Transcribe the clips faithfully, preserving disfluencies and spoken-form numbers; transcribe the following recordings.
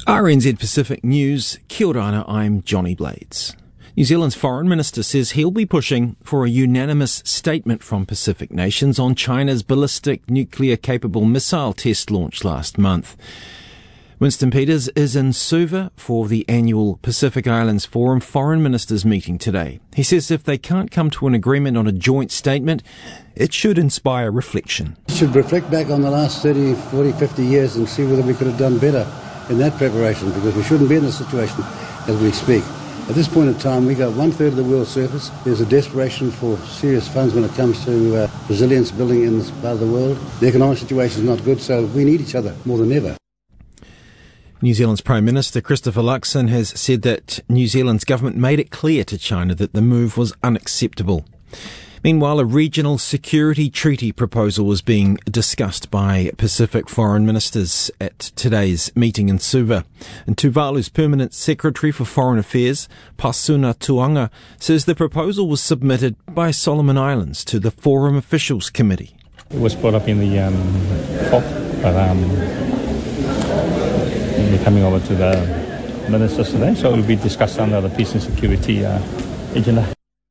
R N Z Pacific News, kia ora, I'm Johnny Blades. New Zealand's Foreign Minister says he'll be pushing for a unanimous statement from Pacific nations on China's ballistic nuclear-capable missile test launch last month. Winston Peters is in Suva for the annual Pacific Islands Forum Foreign Ministers meeting today. He says if they can't come to an agreement on a joint statement, it should inspire reflection. We should reflect back on the last thirty, forty, fifty years and see whether we could have done better in that preparation, because we shouldn't be in this situation as we speak. At this point in time, we got one-third of the world's surface. There's a desperation for serious funds when it comes to uh, resilience building in this part of the world. The economic situation is not good, so we need each other more than ever. New Zealand's Prime Minister Christopher Luxon has said that New Zealand's government made it clear to China that the move was unacceptable. Meanwhile, a regional security treaty proposal was being discussed by Pacific foreign ministers at today's meeting in Suva. And Tuvalu's Permanent Secretary for Foreign Affairs, Pasuna Tuanga, says the proposal was submitted by Solomon Islands to the Forum Officials Committee. It was brought up in the um, F O C, but um, we're coming over to the ministers today, so it will be discussed under the Peace and Security uh, agenda.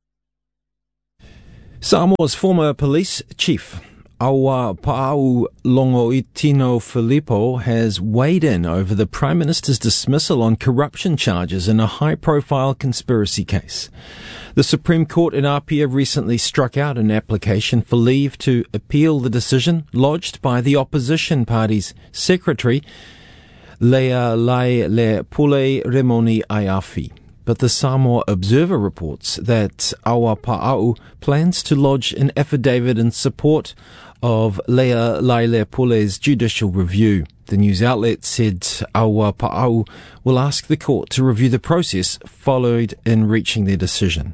Samoa's former police chief, Aua Pa'au Longoitino Filippo, has weighed in over the Prime Minister's dismissal on corruption charges in a high-profile conspiracy case. The Supreme Court in Apia recently struck out an application for leave to appeal the decision lodged by the opposition party's secretary, Lea Lai Le Pule Remoni Aiafi. But the Samoa Observer reports that Aua Pa'au plans to lodge an affidavit in support of Lea Laile Pule's judicial review. The news outlet said Aua Pa'au will ask the court to review the process followed in reaching their decision.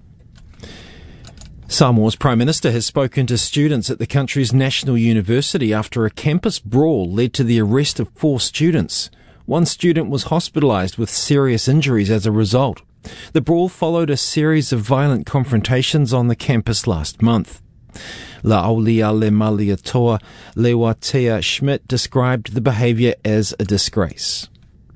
Samoa's Prime Minister has spoken to students at the country's national university after a campus brawl led to the arrest of four students. One student was hospitalised with serious injuries as a result. The brawl followed a series of violent confrontations on the campus last month. La'aulia Le Maliatoa Lewatea Schmidt described the behaviour as a disgrace.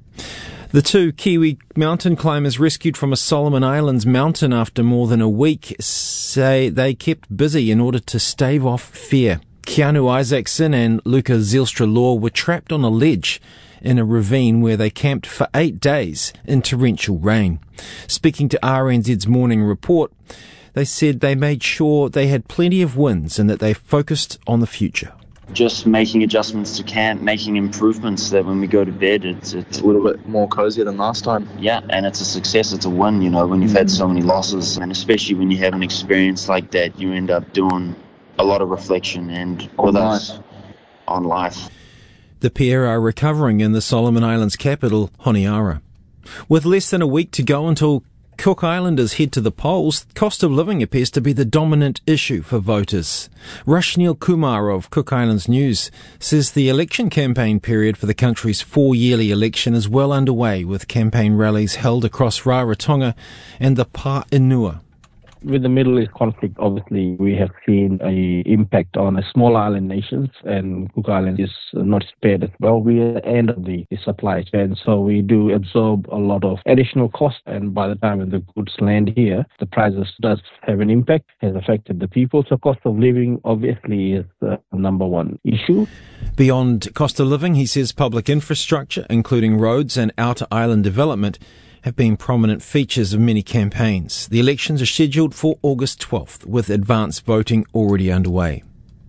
The two Kiwi mountain climbers rescued from a Solomon Islands mountain after more than a week say they kept busy in order to stave off fear. Keanu Isaacson and Luca Zylstra-Law were trapped on a ledge in a ravine where they camped for eight days in torrential rain. Speaking to R N Z's Morning Report, they said they made sure they had plenty of winds and that they focused on the future. Just making adjustments to camp, making improvements so that when we go to bed, it's, it's a little bit more cozier than last time. Yeah, and it's a success, it's a win, you know, when you've had so many losses. And especially when you have an experience like that, you end up doing a lot of reflection and with us on life. The pair are recovering in the Solomon Islands capital, Honiara. With less than a week to go until Cook Islanders head to the polls, cost of living appears to be the dominant issue for voters. Rashneel Kumar of Cook Islands News says the election campaign period for the country's four-yearly election is well underway, with campaign rallies held across Rarotonga and the Pā'inua. With the Middle East conflict, obviously, we have seen a impact on a small island nations, and Cook Island is not spared as well. We are at the end of the, the supply chain, so we do absorb a lot of additional cost, and by the time the goods land here, the prices does have an impact, has affected the people. So cost of living, obviously, is the number one issue. Beyond cost of living, he says public infrastructure, including roads and outer island development, have been prominent features of many campaigns. The elections are scheduled for August twelfth, with advance voting already underway.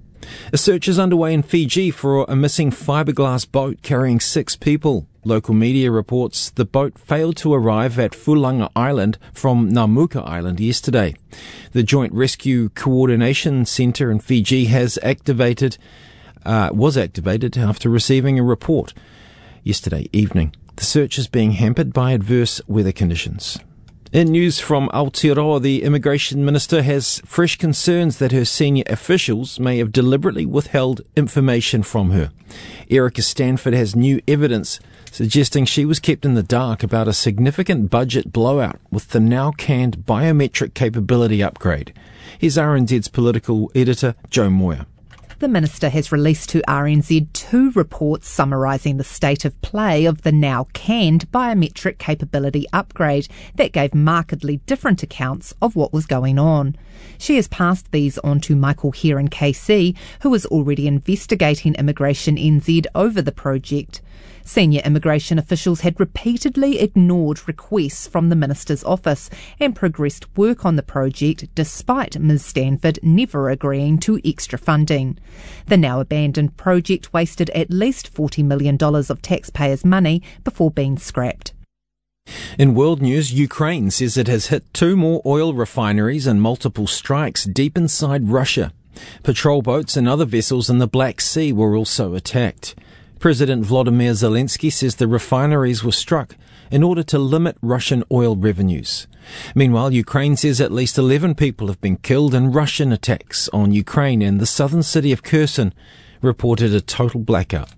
A search is underway in Fiji for a missing fiberglass boat carrying six people. Local media reports the boat failed to arrive at Fulanga Island from Namuka Island yesterday. The Joint Rescue Coordination Centre in Fiji has activated, uh, was activated after receiving a report yesterday evening. The search is being hampered by adverse weather conditions. In news from Aotearoa, the Immigration Minister has fresh concerns that her senior officials may have deliberately withheld information from her. Erica Stanford has new evidence suggesting she was kept in the dark about a significant budget blowout with the now canned biometric capability upgrade. Here's R N Z's political editor, Joe Moyer. The Minister has released to R N Z two reports summarising the state of play of the now canned biometric capability upgrade that gave markedly different accounts of what was going on. She has passed these on to Michael Heron K C, who is already investigating Immigration N Z over the project. Senior immigration officials had repeatedly ignored requests from the Minister's office and progressed work on the project despite Miz Stanford never agreeing to extra funding. The now abandoned project wasted at least forty million dollars of taxpayers' money before being scrapped. In world news, Ukraine says it has hit two more oil refineries and multiple strikes deep inside Russia. Patrol boats and other vessels in the Black Sea were also attacked. President Volodymyr Zelensky says the refineries were struck in order to limit Russian oil revenues. Meanwhile, Ukraine says at least eleven people have been killed in Russian attacks on Ukraine, and the southern city of Kherson reported a total blackout.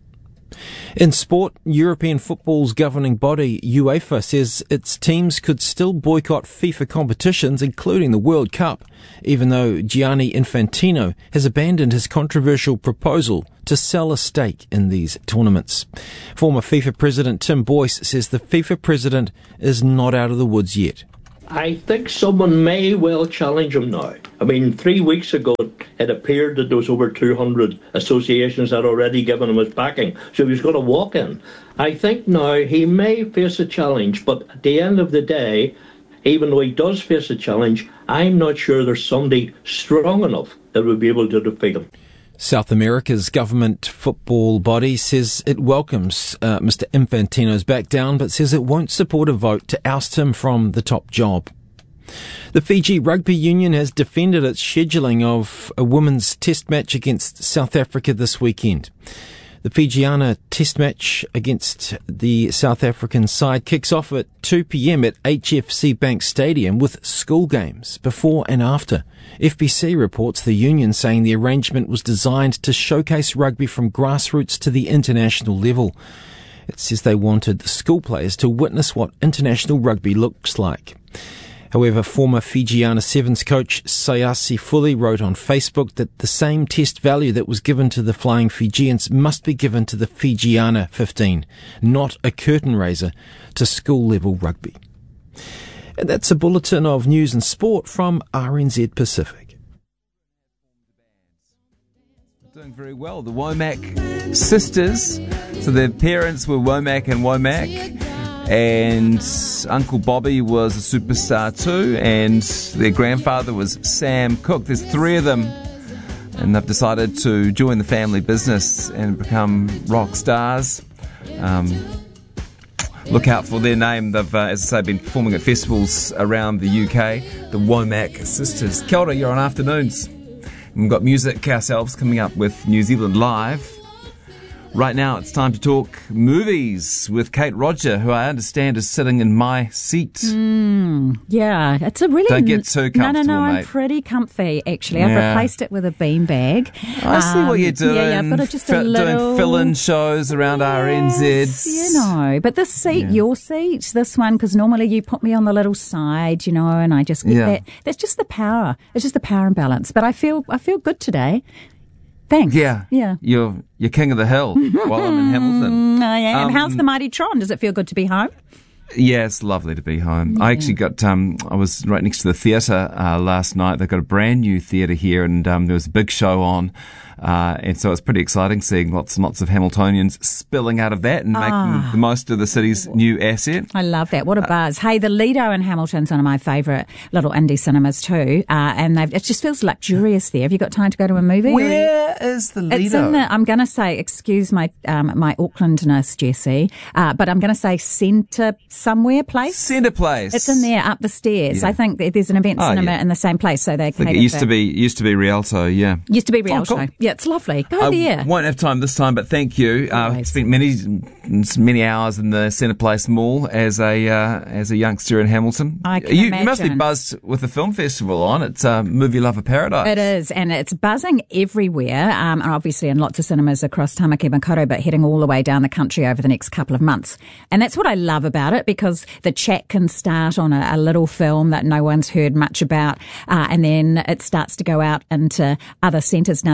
In sport, European football's governing body, UEFA, says its teams could still boycott FIFA competitions, including the World Cup, even though Gianni Infantino has abandoned his controversial proposal to sell a stake in these tournaments. Former FIFA president Tim Boyce says the FIFA president is not out of the woods yet. I think someone may well challenge him now. I mean, three weeks ago it appeared that there was over two hundred associations that had already given him his backing, so he was going to walk in. I think now he may face a challenge, but at the end of the day, even though he does face a challenge, I'm not sure there's somebody strong enough that would be able to defeat him. South America's government football body says it welcomes uh, Mister Infantino's back down, but says it won't support a vote to oust him from the top job. The Fiji Rugby Union has defended its scheduling of a women's test match against South Africa this weekend. The Fijiana test match against the South African side kicks off at two p.m. at H F C Bank Stadium with school games before and after. F B C reports the union saying the arrangement was designed to showcase rugby from grassroots to the international level. It says they wanted the school players to witness what international rugby looks like. However, former Fijiana Sevens coach Sayasi Fully wrote on Facebook that the same test value that was given to the Flying Fijians must be given to the Fijiana fifteen, not a curtain raiser to school-level rugby. And that's a bulletin of news and sport from R N Z Pacific. Doing very well. The Womack sisters, so their parents were Womack and Womack. And Uncle Bobby was a superstar too, and their grandfather was Sam Cooke. There's three of them, and they've decided to join the family business and become rock stars. Um, look out for their name. They've, uh, as I say, been performing at festivals around the U K. The Womack sisters. Kia ora, you're on Afternoons. We've got music ourselves coming up with New Zealand Live. Right now, it's time to talk movies with Kate Roger, who I understand is sitting in my seat. Mm, yeah, it's a really... Don't get too comfortable, No, no, no, mate. I'm pretty comfy, actually. I've Yeah. replaced it with a beanbag. I see Um, what you're doing. Yeah, yeah, I've got a, just a Fi- little... Doing fill-in shows around R N Z. Yes, you know. But this seat, Yeah. your seat, this one, because normally you put me on the little side, you know, and I just get Yeah. that. That's just the power. It's just the power and balance. But I feel, I feel good today. Thanks. Yeah. Yeah. You're, you're king of the hill while I'm in Hamilton. Mm, I am. Um, How's the mighty Tron? Does it feel good to be home? Yeah, it's lovely to be home. I actually got, um, I was right next to the theatre uh, last night. They've got a brand new theatre here, and um, there was a big show on. Uh, and so it's pretty exciting seeing lots and lots of Hamiltonians spilling out of that and Ah. making the most of the city's new asset. I love that. What a buzz. Hey, the Lido in Hamilton's one of my favourite little indie cinemas too. Uh, and they've, it just feels luxurious there. Have you got time to go to a movie? Where is the Lido? It's in the, I'm going to say, excuse my um, my Aucklandness, Jessie, uh, but I'm going to say Centre somewhere place. Centre Place. It's in there up the stairs. Yeah. I think that there's an event Oh, cinema yeah. in the same place, so they I think cater it used for- to be used to be Rialto, yeah. Used to be Oh, Rialto. cool. Yeah, it's lovely. Go I there. won't have time this time, but thank you. Uh, Always. spent many many hours in the Centre Place Mall as a uh, as a youngster in Hamilton. I can you, you must be imagine. buzzed with the film festival on. It's uh, Movie Lover Paradise. It is, and it's buzzing everywhere, um, and obviously in lots of cinemas across Tamaki Makaurau, but heading all the way down the country over the next couple of months. And that's what I love about it, because the chat can start on a, a little film that no one's heard much about, uh, and then it starts to go out into other centres and other parts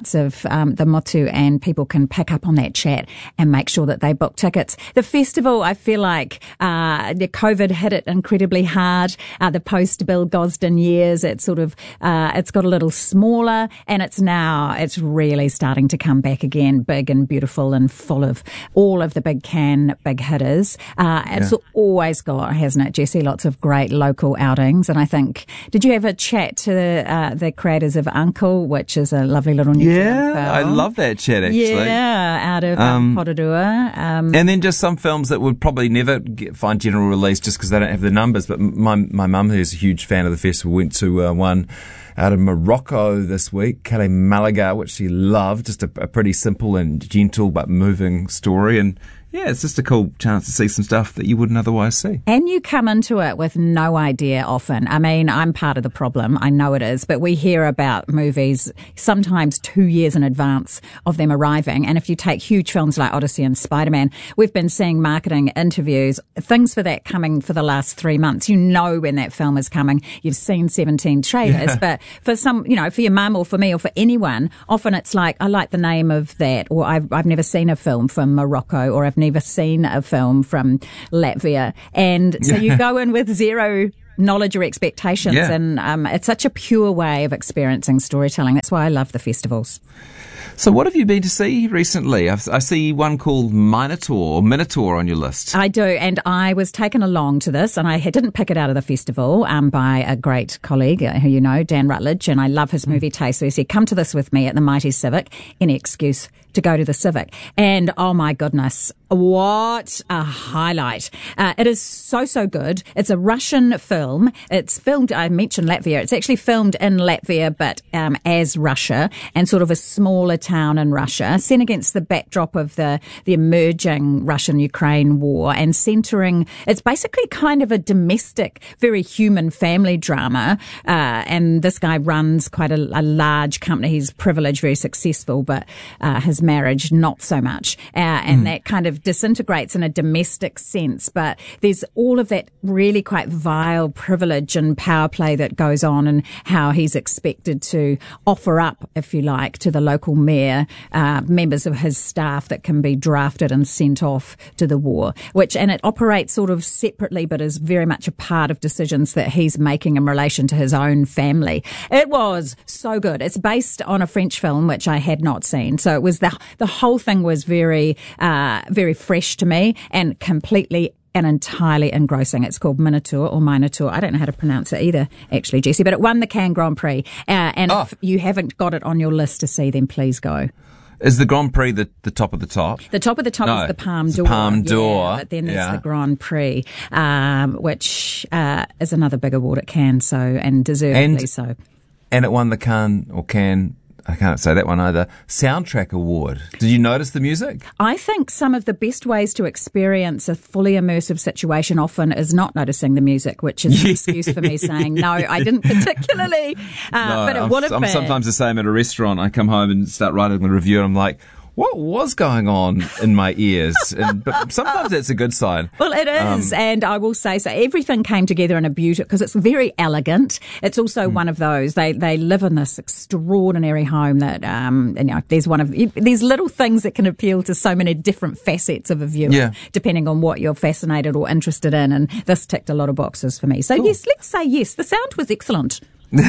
websites of um, the Motu, and people can pick up on that chat and make sure that they book tickets. The festival, I feel like uh, the COVID hit it incredibly hard. Uh, the post-Bill Gosden years, it's sort of uh, it's got a little smaller, and it's now it's really starting to come back again, big and beautiful and full of all of the big can big hitters. Uh, it's yeah. always got, hasn't it, Jesse? Lots of great local outings, and I think did you have a chat to the, uh, the creators of Uncle, which is a lovely little New yeah, Zealand film? I love that chat actually. Yeah, out of um, Porirua. Um, and then just some films that would probably never get, find general release just because they don't have the numbers. But my my mum, who's a huge fan of the festival, went to uh, one out of Morocco this week, Kale Malaga, which she loved. Just a, a pretty simple and gentle but moving story. And yeah, it's just a cool chance to see some stuff that you wouldn't otherwise see. And you come into it with no idea often. I mean, I'm part of the problem. I know it is. But we hear about movies sometimes two years in advance of them arriving. And if you take huge films like Odyssey and Spider-Man, we've been seeing marketing interviews, things for that coming for the last three months. You know when that film is coming. You've seen seventeen trailers. Yeah. But for some, you know, for your mum or for me or for anyone, often it's like, I like the name of that, or I've, I've never seen a film from Morocco, or I've never seen a film from Latvia. And so you go in with zero knowledge or expectations, yeah. and um, it's such a pure way of experiencing storytelling. That's why I love the festivals. So what have you been to see recently? I, I see one called Minotaur, or Minotaur on your list. I do, and I was taken along to this, and I didn't pick it out of the festival um, by a great colleague who you know, Dan Rutledge, and I love his movie taste. So he said, come to this with me at the Mighty Civic, any excuse to go to the Civic. And oh my goodness, what a highlight. Uh, it is so, so good. It's a Russian film. It's filmed, I mentioned Latvia, it's actually filmed in Latvia, but um, as Russia, and sort of a smaller town in Russia, set against the backdrop of the, the emerging Russian-Ukraine war, and centering, it's basically kind of a domestic, very human family drama. Uh, and this guy runs quite a, a large company. He's privileged, very successful, but uh, his marriage, not so much. Uh, and mm. that kind of disintegrates in a domestic sense. But there's all of that really quite vile privilege and power play that goes on, and how he's expected to offer up, if you like, to the local mayor, uh, members of his staff that can be drafted and sent off to the war, which, and it operates sort of separately, but is very much a part of decisions that he's making in relation to his own family. It was so good. It's based on a French film, which I had not seen. So it was the, the whole thing was very, uh, very fresh to me, and completely and entirely engrossing. It's called Minotaur or Minotaur. I don't know how to pronounce it either, actually, Jesse, but it won the Cannes Grand Prix. Uh, and oh. if you haven't got it on your list to see, then please go. Is the Grand Prix the, the top of the top? The top of the top no, is the Palme it's d'Or. Palme d'Or. Yeah, but then there's yeah. the Grand Prix, um, which uh, is another big award at Cannes, so, and deservedly and, so. And it won the Cannes, or Cannes, I can't say that one either, Soundtrack Award. Did you notice the music? I think some of the best ways to experience a fully immersive situation often is not noticing the music, which is an excuse for me saying, no, I didn't particularly, uh, no, but it I'm, would have I'm been. sometimes the same at a restaurant. I come home and start writing the review, and I'm like, what was going on in my ears? And, but sometimes that's a good sign. Well, it is. Um, and I will say, so everything came together in a beauty, because it's very elegant. It's also mm. one of those, they, they live in this extraordinary home that, um, and, you know, there's one of, there's little things that can appeal to so many different facets of a viewer, yeah. depending on what you're fascinated or interested in. And this ticked a lot of boxes for me. So cool. yes, let's say yes. The sound was excellent.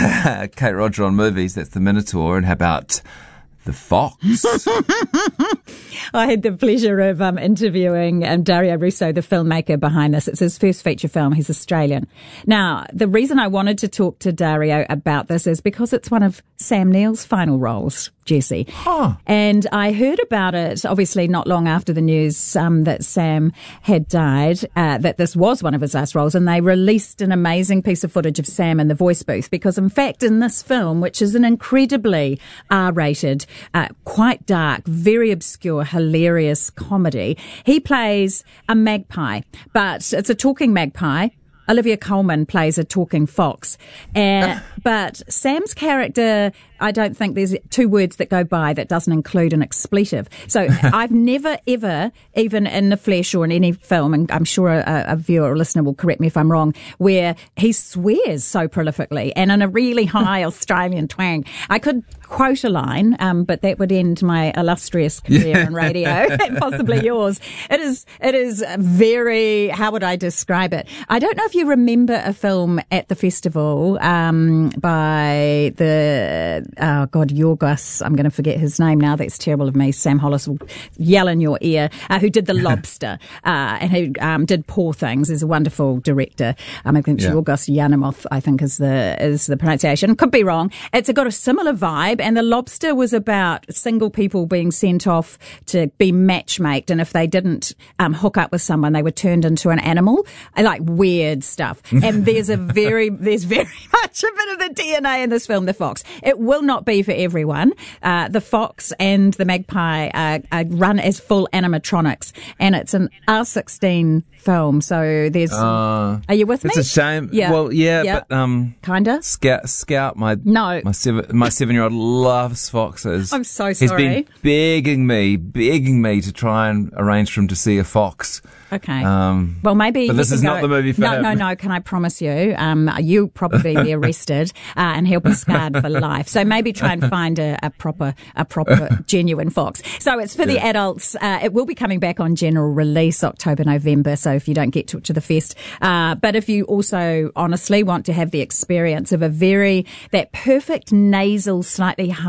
Kate Roger on movies. That's the Minotaur. And how about The Fox? I had the pleasure of um, interviewing um, Dario Russo, the filmmaker behind this. It's his first feature film. He's Australian. Now, the reason I wanted to talk to Dario about this is because it's one of Sam Neill's final roles, Jesse. Huh. And I heard about it, obviously, not long after the news um, that Sam had died, uh, that this was one of his last roles, and they released an amazing piece of footage of Sam in the voice booth, because, in fact, in this film, which is an incredibly R-rated, uh, quite dark, very obscure, hilarious comedy, he plays a magpie, but it's a talking magpie, Olivia Colman plays a talking fox. Uh, but Sam's character, I don't think there's two words that go by that doesn't include an expletive. So I've never, ever, even in the flesh or in any film, and I'm sure a, a viewer or listener will correct me if I'm wrong, where he swears so prolifically and in a really high Australian twang. I could quote a line, um, but that would end my illustrious career in radio and possibly yours. It is, it is very, how would I describe it? I don't know if you remember a film at the festival um, by the, oh God, Yorgos, I'm going to forget his name now, that's terrible of me, Sam Hollis will yell in your ear, uh, who did The Lobster uh, and who um, did Poor Things. Is a wonderful director. Um, I think yeah. Yorgos Lanthimos, I think is the is the pronunciation. Could be wrong. It's got a similar vibe, and The Lobster was about single people being sent off to be matchmaked, and if they didn't um, hook up with someone, they were turned into an animal. I like weird stuff. And there's a very, there's very much a bit of the D N A in this film, The Fox. It will not be for everyone. Uh, the Fox and the Magpie are, are run as full animatronics, and it's an R sixteen film. So there's, uh, are you with it's me? It's a shame. Yeah. Well, yeah, yeah. but, um, kinda. Scout, Scout, my, no. my seven, my seven year old loves foxes. I'm so sorry. He's been begging me, begging me to try and arrange for him to see a fox. Okay. Um, well, maybe. But this is go, not the movie for no, him. No, no, no. Can I promise you? Um, you'll probably be arrested, uh, and he'll be scarred for life. So maybe try and find a, a proper, a proper, genuine fox. So it's for yeah. the adults. Uh, it will be coming back on general release October, November. So if you don't get to it to the fest, uh, but if you also honestly want to have the experience of a very that perfect nasal, slightly